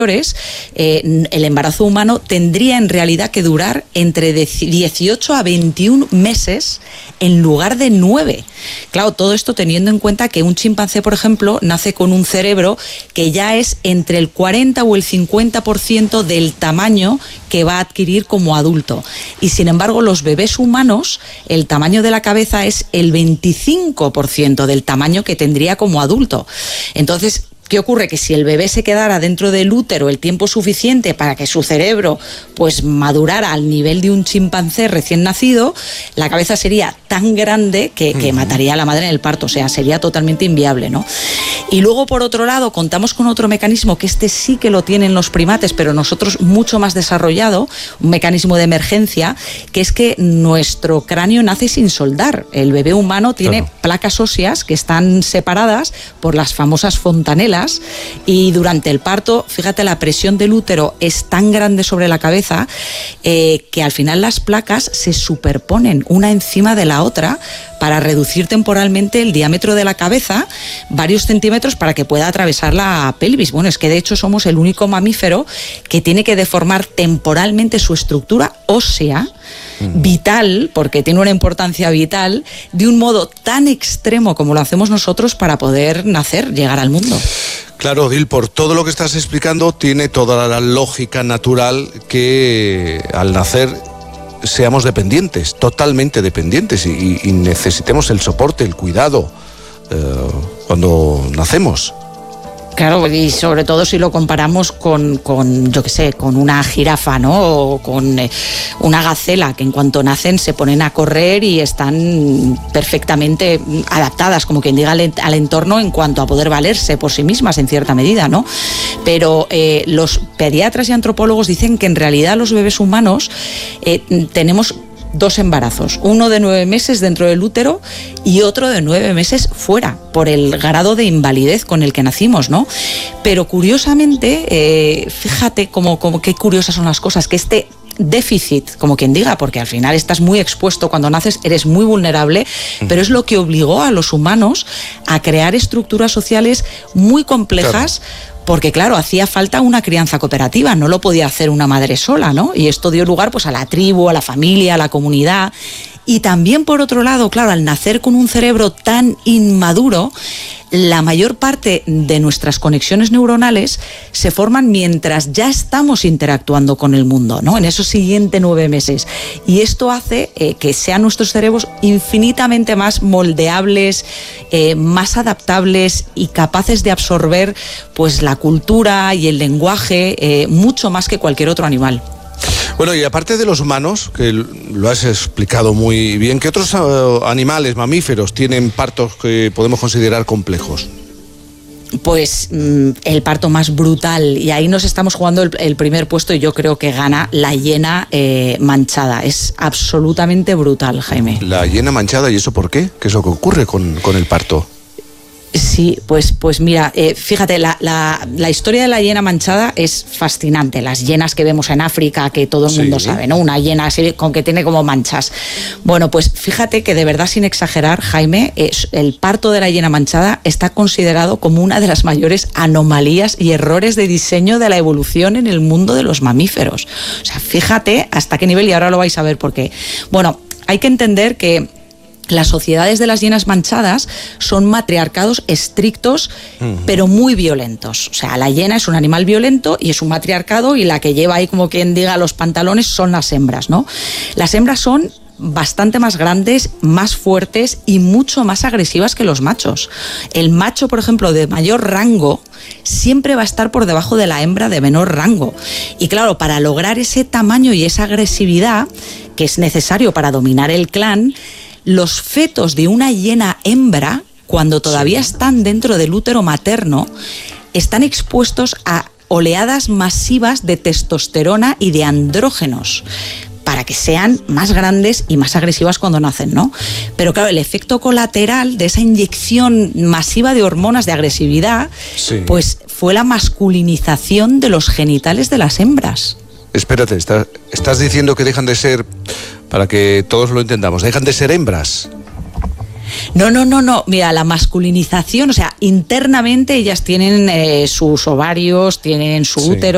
el embarazo humano tendría en realidad que durar entre 18 a 21 meses en lugar de 9. Claro, todo esto teniendo en cuenta que un chimpancé, por ejemplo, nace con un cerebro que ya es entre el 40 o el 50% del tamaño que va a adquirir como adulto. Y sin embargo, los bebés humanos, el tamaño de la cabeza es el 25% del tamaño que tendría como adulto. Entonces, ¿qué ocurre? Que si el bebé se quedara dentro del útero el tiempo suficiente para que su cerebro pues madurara al nivel de un chimpancé recién nacido, la cabeza sería tan grande que mataría a la madre en el parto, o sea, sería totalmente inviable, ¿no? Y luego, por otro lado, contamos con otro mecanismo que sí que lo tienen los primates, pero nosotros mucho más desarrollado, un mecanismo de emergencia, que es que nuestro cráneo nace sin soldar. El bebé humano tiene placas óseas que están separadas por las famosas fontanelas, y durante el parto, fíjate, la presión del útero es tan grande sobre la cabeza que al final las placas se superponen una encima de la otra para reducir temporalmente el diámetro de la cabeza varios centímetros para que pueda atravesar la pelvis. Bueno, es que de hecho somos el único mamífero que tiene que deformar temporalmente su estructura ósea vital, porque tiene una importancia vital, de un modo tan extremo como lo hacemos nosotros para poder nacer, llegar al mundo. Claro, Odil, por todo lo que estás explicando, tiene toda la lógica natural que al nacer seamos dependientes, totalmente dependientes, y necesitemos el soporte, el cuidado cuando nacemos. Claro, y sobre todo si lo comparamos con yo qué sé, con una jirafa, ¿no? O con una gacela, que en cuanto nacen se ponen a correr y están perfectamente adaptadas, como quien diga, al entorno en cuanto a poder valerse por sí mismas en cierta medida, ¿no? Pero los pediatras y antropólogos dicen que en realidad los bebés humanos tenemos 2 embarazos, uno de 9 meses dentro del útero y otro de 9 meses fuera, por el grado de invalidez con el que nacimos, ¿no? Pero curiosamente, fíjate cómo qué curiosas son las cosas, que este déficit, como quien diga, porque al final estás muy expuesto cuando naces, eres muy vulnerable, pero es lo que obligó a los humanos a crear estructuras sociales muy complejas. Claro. Porque, claro, hacía falta una crianza cooperativa, no lo podía hacer una madre sola, ¿no? Y esto dio lugar pues a la tribu, a la familia, a la comunidad. Y también, por otro lado, claro, al nacer con un cerebro tan inmaduro, la mayor parte de nuestras conexiones neuronales se forman mientras ya estamos interactuando con el mundo, ¿no? En esos siguientes 9 meses. Y esto hace que sean nuestros cerebros infinitamente más moldeables, más adaptables y capaces de absorber pues la cultura y el lenguaje mucho más que cualquier otro animal. Bueno, y aparte de los humanos, que lo has explicado muy bien, ¿qué otros animales, mamíferos, tienen partos que podemos considerar complejos? Pues el parto más brutal, y ahí nos estamos jugando el primer puesto, y yo creo que gana la hiena manchada. Es absolutamente brutal, Jaime. La hiena manchada, ¿y eso por qué? ¿Qué es lo que ocurre con el parto? Sí, pues mira, fíjate, la historia de la hiena manchada es fascinante. Las hienas que vemos en África, que todo el mundo sabe, ¿no? Una hiena así, con que tiene como manchas. Bueno, pues fíjate que de verdad, sin exagerar, Jaime, el parto de la hiena manchada está considerado como una de las mayores anomalías y errores de diseño de la evolución en el mundo de los mamíferos. O sea, fíjate hasta qué nivel, y ahora lo vais a ver por qué. Bueno, hay que entender que las sociedades de las hienas manchadas son matriarcados estrictos, pero muy violentos. O sea, la hiena es un animal violento y es un matriarcado, y la que lleva ahí, como quien diga, los pantalones son las hembras, ¿no? Las hembras son bastante más grandes, más fuertes y mucho más agresivas que los machos. El macho, por ejemplo, de mayor rango, siempre va a estar por debajo de la hembra de menor rango. Y claro, para lograr ese tamaño y esa agresividad que es necesario para dominar el clan, los fetos de una hiena hembra, cuando todavía están dentro del útero materno, están expuestos a oleadas masivas de testosterona y de andrógenos para que sean más grandes y más agresivas cuando nacen, ¿no? Pero claro, el efecto colateral de esa inyección masiva de hormonas de agresividad, pues fue la masculinización de los genitales de las hembras. Espérate, estás diciendo que dejan de ser, para que todos lo entendamos, dejan de ser hembras. No. Mira, la masculinización, o sea, internamente ellas tienen sus ovarios, tienen su útero.